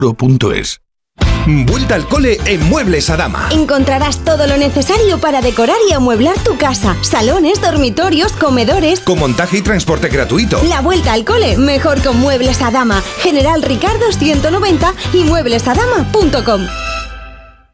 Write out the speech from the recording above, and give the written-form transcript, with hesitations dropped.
Pro.es. Vuelta al cole en Muebles Adama. Encontrarás todo lo necesario para decorar y amueblar tu casa. Salones, dormitorios, comedores. Con montaje y transporte gratuito. La vuelta al cole, mejor con Muebles Adama. General Ricardo 190 y mueblesadama.com.